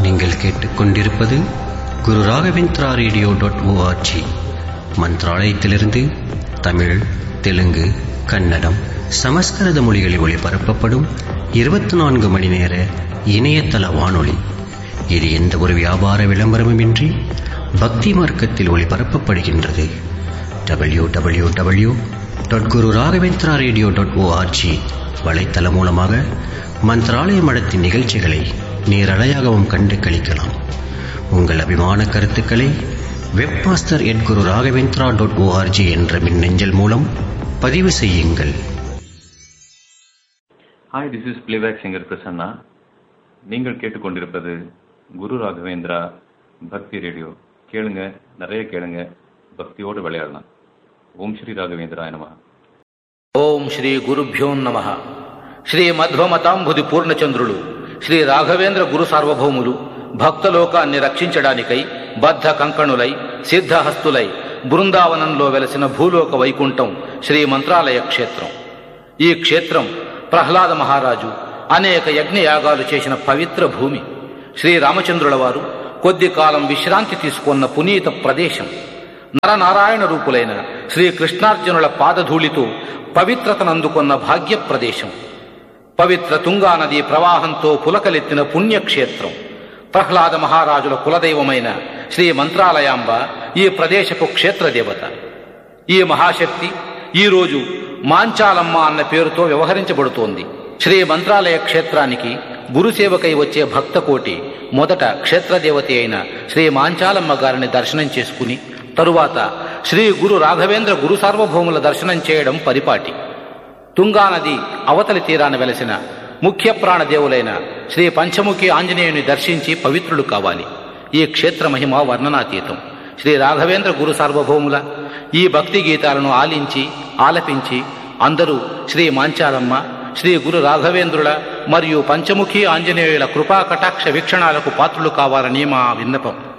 நீங்கள் கேட்டுக்கொண்டிருப்பது குரு ராகவேந்திரா ரேடியோ.org. மந்த்ராலயத்திலிருந்து தமிழ், தெலுங்கு, கன்னடம், சமஸ்கிருத மொழிகளில் ஒளிபரப்பப்படும் 24 மணி நேர இணையதள வானொலி. இது எந்த ஒரு வியாபார விளம்பரமுமின்றி பக்தி மார்க்கத்தில் ஒளிபரப்பப்படுகின்றது. www.gururaghavendra.radio.org வலைத்தளம் மூலமாக மந்த்ராலய மடத்தின் நிகழ்ச்சிகளை நேரலையாகவும் கண்டு களிக்கலாம். உங்கள் அபிமான கருத்துக்களை webmaster@gururaghavendra.org என்ற மின்னஞ்சல் மூலம் பதிவு செய்யுங்கள். Hi, this is playback singer Prasanna. நீங்கள் கேட்டுக்கொண்டிருப்பது குரு ராகவேந்திரா பக்தி ரேடியோ. கேளுங்க, நிறைய கேளுங்க, பக்தியோடு விளையாடலாம். ஓம் ஸ்ரீ ராகவேந்திரா நமஹ. ఓం శ్రీ గురుభ్యో నమః. శ్రీ మధ్వమతాంబుధి పూర్ణచంద్రులు శ్రీ రాఘవేంద్ర గురు సార్వభౌములు భక్తలోకాన్ని రక్షించడానికై బద్ధ కంకణులై సిద్ధహస్తులై బృందావనంలో వెలసిన భూలోక వైకుంఠం శ్రీ మంత్రాలయ క్షేత్రం. ఈ క్షేత్రం ప్రహ్లాద మహారాజు అనేక యజ్ఞయాగాలు చేసిన పవిత్ర భూమి. శ్రీరామచంద్రుల వారు కొద్ది కాలం విశ్రాంతి తీసుకున్న పునీత ప్రదేశం. నరనారాయణ రూపులైన శ్రీకృష్ణార్జునుల పాదధూళితో పవిత్రతనందుకున్న భాగ్య ప్రదేశం. పవిత్ర తుంగానదీ ప్రవాహంతో పులకలెత్తిన పుణ్యక్షేత్రం. ప్రహ్లాద మహారాజుల కులదైవమైన శ్రీ మంత్రాలయాంబ ఈ ప్రదేశపు క్షేత్రదేవత. ఈ మహాశక్తి ఈరోజు మాంచాలమ్మ అన్న పేరుతో వ్యవహరించబడుతోంది. శ్రీ మంత్రాలయ క్షేత్రానికి గురుసేవకై వచ్చే భక్తకోటి మొదట క్షేత్రదేవత అయిన శ్రీ మాంచాలమ్మ గారిని దర్శనం చేసుకుని తరువాత శ్రీ గురు రాఘవేంద్ర గురు సార్వభౌముల దర్శనం చేయడం పరిపాటి. తుంగానది అవతలి తీరాన వెలసిన ముఖ్య ప్రాణదేవులైన శ్రీ పంచముఖి ఆంజనేయుని దర్శించి పవిత్రులు కావాలి. ఈ క్షేత్ర మహిమ వర్ణనాతీతం. శ్రీ రాఘవేంద్ర గురు సార్వభౌముల ఈ భక్తి గీతాలను ఆలపించి అందరూ శ్రీ మాంచాలమ్మ, శ్రీ గురు రాఘవేంద్రుల మరియు పంచముఖి ఆంజనేయుల కృపా కటాక్ష వీక్షణాలకు పాత్రులు కావాలని మా విన్నపం.